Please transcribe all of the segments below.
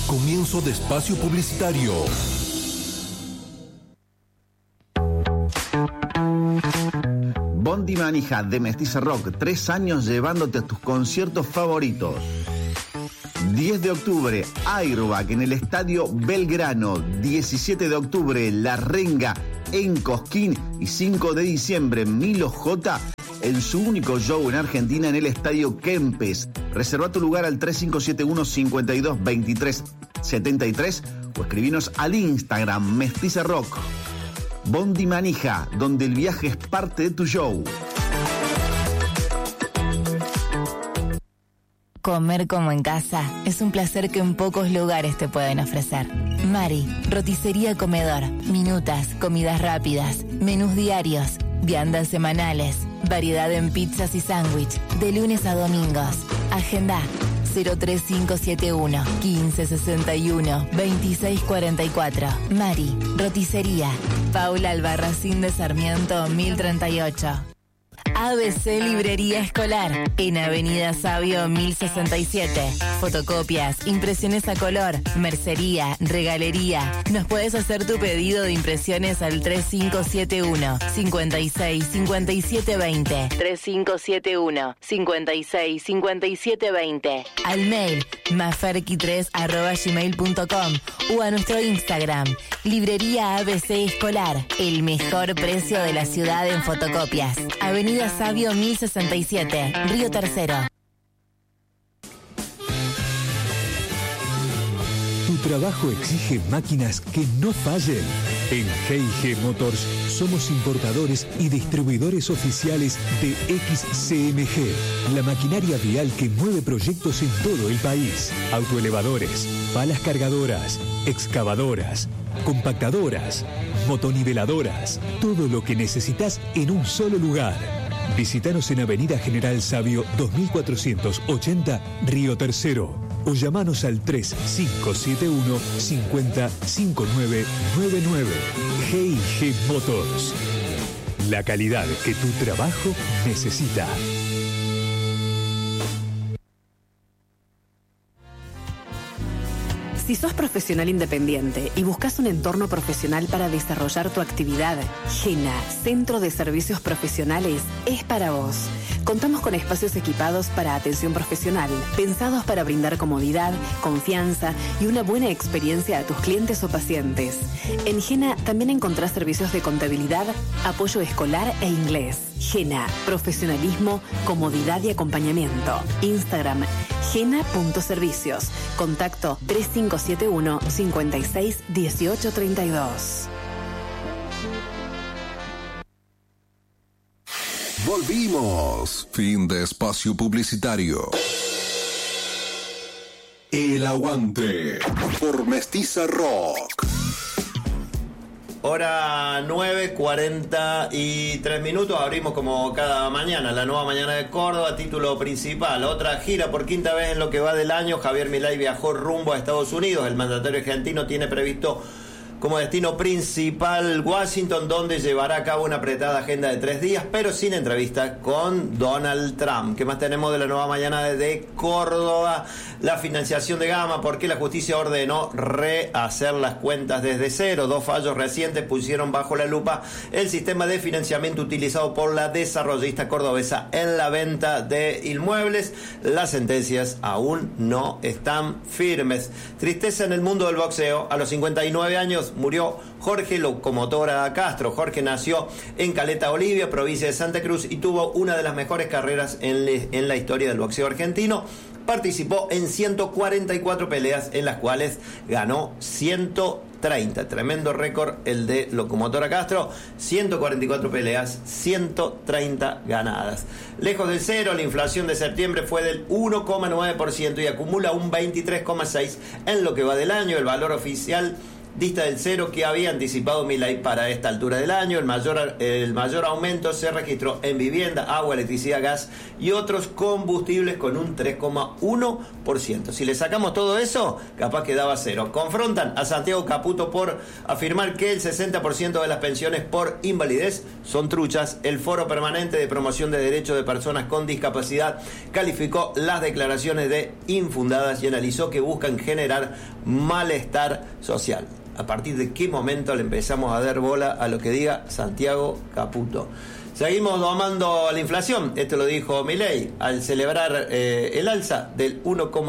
Comienzo de espacio publicitario. Bondi Manija de Mestiza Rock, 3 años llevándote a tus conciertos favoritos. 10 de octubre, Airbag en el Estadio Belgrano. 17 de octubre, La Renga en Cosquín. Y 5 de diciembre, Milo J en su único show en Argentina en el Estadio Kempes. Reserva tu lugar al 3571-522373 o escribinos al Instagram Mestiza Rock. Bondi Manija, donde el viaje es parte de tu show. Comer como en casa es un placer que en pocos lugares te pueden ofrecer. Mari, roticería comedor, minutas, comidas rápidas, menús diarios, viandas semanales, variedad en pizzas y sándwich, de lunes a domingos. Agenda 03571 1561 2644. Mari, roticería, Paula Albarracín de Sarmiento 1038. ABC Librería Escolar, en Avenida Sabio 1067. Fotocopias, impresiones a color, mercería, regalería. Nos puedes hacer tu pedido de impresiones al 3571 56 57 20. 3571 56 57 20. Al mail maferqui3@gmail.com o a nuestro Instagram, Librería ABC Escolar, el mejor precio de la ciudad en fotocopias. Avenida Sabio 1067, Río Tercero. Tu trabajo exige máquinas que no fallen. En G&G Motors somos importadores y distribuidores oficiales de XCMG, la maquinaria vial que mueve proyectos en todo el país. Autoelevadores, palas cargadoras, excavadoras, compactadoras, motoniveladoras, todo lo que necesitas en un solo lugar. Visítanos en Avenida General Sabio 2480, Río Tercero, o llamanos al 3571 50 5999. G&G Motors. La calidad que tu trabajo necesita. Si sos profesional independiente y buscas un entorno profesional para desarrollar tu actividad, GENA, Centro de Servicios Profesionales, es para vos. Contamos con espacios equipados para atención profesional, pensados para brindar comodidad, confianza y una buena experiencia a tus clientes o pacientes. En GENA también encontrás servicios de contabilidad, apoyo escolar e inglés. GENA, profesionalismo, comodidad y acompañamiento. Instagram, gena.servicios. Contacto 3571 56 18 32. Volvimos. Fin de espacio publicitario. El Aguante por Mestiza Rock. Hora 9:43. Abrimos como cada mañana la nueva mañana de Córdoba. Título principal: otra gira por quinta vez en lo que va del año. Javier Milei viajó rumbo a Estados Unidos. El mandatario argentino tiene previsto como destino principal Washington, donde llevará a cabo una apretada agenda de 3 días, pero sin entrevista con Donald Trump. ¿Qué más tenemos de la nueva mañana de Córdoba? La financiación de Gama, porque la justicia ordenó rehacer las cuentas desde cero. 2 fallos recientes pusieron bajo la lupa el sistema de financiamiento utilizado por la desarrollista cordobesa en la venta de inmuebles. Las sentencias aún no están firmes. Tristeza en el mundo del boxeo. A los 59 años murió Jorge Locomotora Castro. Jorge nació en Caleta Olivia, provincia de Santa Cruz, y tuvo una de las mejores carreras en la historia del boxeo argentino. Participó en 144 peleas, en las cuales ganó 130. Tremendo récord el de Locomotora Castro. 144 peleas, 130 ganadas. Lejos del cero, la inflación de septiembre fue del 1,9% y acumula un 23,6% en lo que va del año. El valor oficial dista del cero que había anticipado Milei para esta altura del año. El mayor aumento se registró en vivienda, agua, electricidad, gas y otros combustibles con un 3,1%. Si le sacamos todo eso, capaz que daba cero. Confrontan a Santiago Caputo por afirmar que el 60% de las pensiones por invalidez son truchas. El Foro Permanente de Promoción de Derechos de Personas con Discapacidad calificó las declaraciones de infundadas y analizó que buscan generar malestar social. ¿A partir de qué momento le empezamos a dar bola a lo que diga Santiago Caputo? Seguimos domando la inflación. Esto lo dijo Milei al celebrar el alza del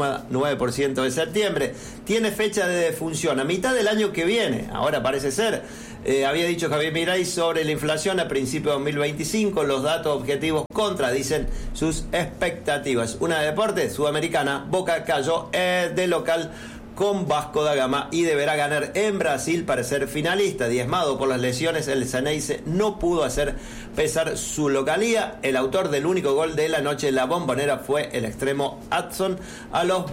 1,9% de septiembre. Tiene fecha de defunción a mitad del año que viene. Ahora parece ser. Había dicho Javier Milei sobre la inflación a principios de 2025. Los datos objetivos contradicen sus expectativas. Una de deportes, Sudamericana. Boca cayó de local con Vasco da Gama y deberá ganar en Brasil para ser finalista. Diezmado por las lesiones, el Xeneize no pudo hacer pesar su localía. El autor del único gol de la noche en la Bombonera fue el extremo Adson a los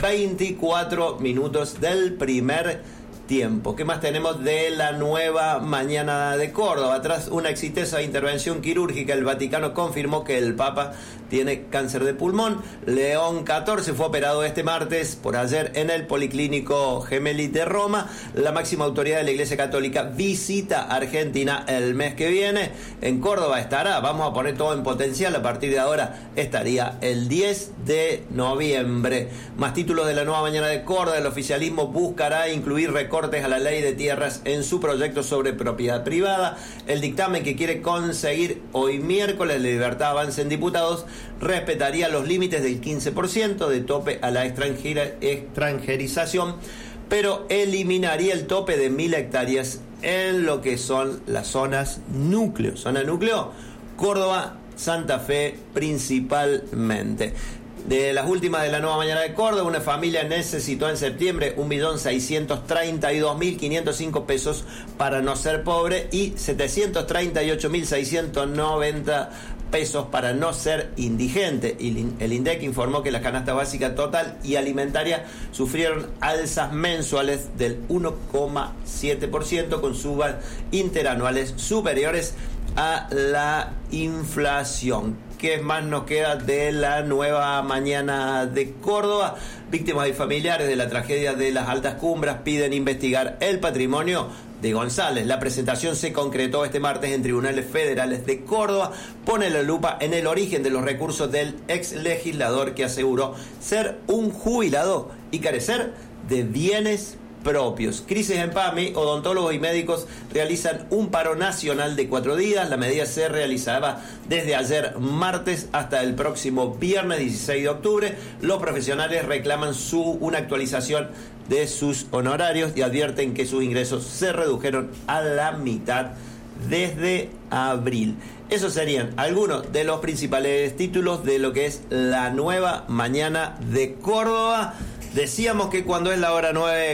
24 minutos del primer tiempo. ¿Qué más tenemos de la nueva mañana de Córdoba? Tras una exitosa intervención quirúrgica, el Vaticano confirmó que el Papa tiene cáncer de pulmón. León XIV fue operado este martes por ayer en el Policlínico Gemelli de Roma. La máxima autoridad de la Iglesia Católica visita Argentina el mes que viene. En Córdoba estará, vamos a poner todo en potencial, a partir de ahora estaría el 10 de noviembre. Más títulos de la nueva mañana de Córdoba. El oficialismo buscará incluir recortes a la ley de tierras en su proyecto sobre propiedad privada. El dictamen que quiere conseguir hoy miércoles, la Libertad Avanza en Diputados, respetaría los límites del 15% de tope a la extranjerización, pero eliminaría el tope de 1.000 hectáreas en lo que son las zonas núcleo. Zona núcleo, Córdoba, Santa Fe principalmente. De las últimas de la nueva mañana de Córdoba, una familia necesitó en septiembre 1.632.505 pesos para no ser pobre y 738.690 pesos para no ser indigente. El INDEC informó que la canasta básica total y alimentaria sufrieron alzas mensuales del 1,7% con subas interanuales superiores a la inflación. ¿Qué más nos queda de la nueva mañana de Córdoba? Víctimas y familiares de la tragedia de las Altas Cumbres piden investigar el patrimonio de González. La presentación se concretó este martes en tribunales federales de Córdoba. Pone la lupa en el origen de los recursos del ex legislador que aseguró ser un jubilado y carecer de bienes propios. Crisis en PAMI, odontólogos y médicos realizan un paro nacional de 4 días. La medida se realizaba desde ayer martes hasta el próximo viernes 16 de octubre. Los profesionales reclaman una actualización de sus honorarios y advierten que sus ingresos se redujeron a la mitad desde abril. Esos serían algunos de los principales títulos de lo que es la nueva mañana de Córdoba. Decíamos que cuando es la hora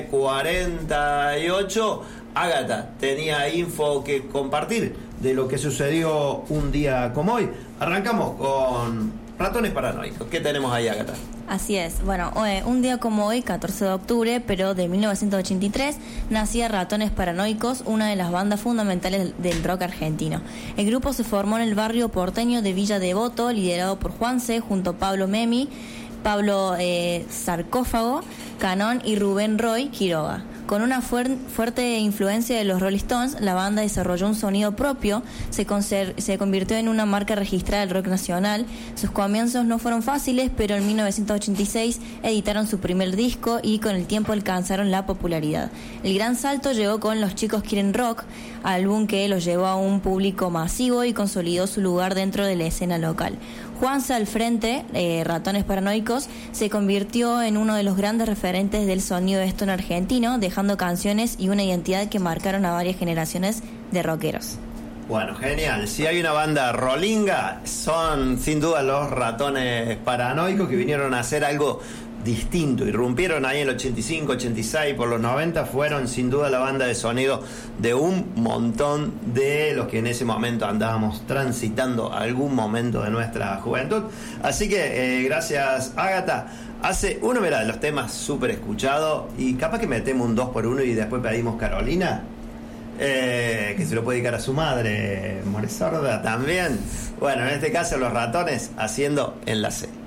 9:48, Ágata tenía info que compartir de lo que sucedió un día como hoy. Arrancamos con ratones paranoicos. ¿Qué tenemos ahí, Ágata? Así es. Bueno, un día como hoy, 14 de octubre, pero de 1983, nacía Ratones Paranoicos, una de las bandas fundamentales del rock argentino. El grupo se formó en el barrio porteño de Villa Devoto, liderado por Juanse, junto a Pablo Memi, Pablo Sarcófago, Canón y Rubén Roy Quiroga. Con una fuerte influencia de los Rolling Stones, la banda desarrolló un sonido propio, se convirtió en una marca registrada del rock nacional. Sus comienzos no fueron fáciles, pero en 1986 editaron su primer disco y con el tiempo alcanzaron la popularidad. El gran salto llegó con Los Chicos Quieren Rock, álbum que los llevó a un público masivo y consolidó su lugar dentro de la escena local. Juanse al frente, Ratones Paranoicos, se convirtió en uno de los grandes referentes del sonido stone argentino, dejando canciones y una identidad que marcaron a varias generaciones de rockeros. Bueno, genial. Si hay una banda rolinga, son sin duda los Ratones Paranoicos, que vinieron a hacer algo distinto, irrumpieron ahí en el 85, 86, por los 90, fueron sin duda la banda de sonido de un montón de los que en ese momento andábamos transitando algún momento de nuestra juventud. Así que gracias, Ágata. hace uno, mira, de los temas súper escuchados, y capaz que metemos un 2x1 y después pedimos Carolina, que se lo puede dedicar a su madre, More Sorda también. Bueno, en este caso Los Ratones haciendo Enlace.